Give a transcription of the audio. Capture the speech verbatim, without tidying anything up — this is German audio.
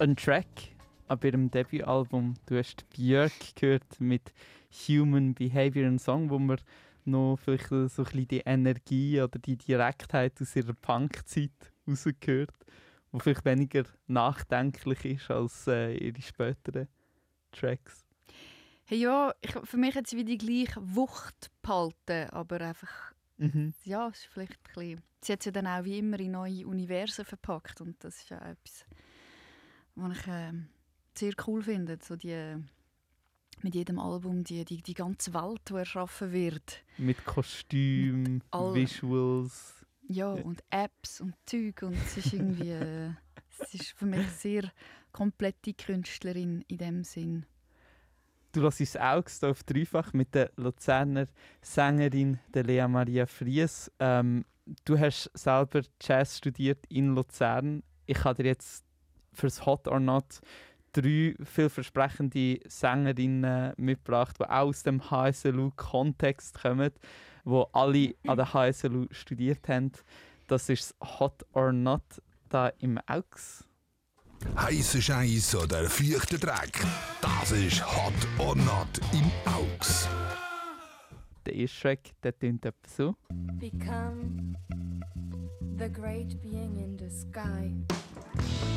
ein Track ab ihrem Debütalbum. Du hast Björk gehört mit Human Behavior, ein Song, wo man noch vielleicht so ein bisschen die Energie oder die Direktheit aus ihrer Punkzeit rausgehört, wo vielleicht weniger nachdenklich ist als äh, ihre späteren Tracks. Hey, ja, ich, für mich hat sie wie die gleiche Wucht behalten, aber einfach, Mhm. ja, es ist vielleicht ein bisschen, sie hat sie dann auch wie immer in neue Universen verpackt und das ist ja etwas, was ich äh, sehr cool finde, so die, mit jedem Album die, die, die ganze Welt, die erschaffen wird. Mit Kostüm, Mit all- Visuals. Ja, und Apps und Zeug und es ist irgendwie, äh, es ist für mich eine sehr komplette Künstlerin in dem Sinn. Du lässt ins Auge hier auf Dreifach mit der Luzerner Sängerin der Lea Maria Fries. Ähm, du hast selber Jazz studiert in Luzern. Ich habe dir jetzt fürs Hot or Not drei vielversprechende Sängerinnen mitgebracht, die auch aus dem H S L U-Kontext kommen, die alle an der H S L U studiert haben. Das ist das Hot or Not da im Augs. Heißer Scheiß oder feuchter Dreck. Das ist Hot or Not im Augs. Der erste Track, der tönt etwa so. Become the great being in the sky.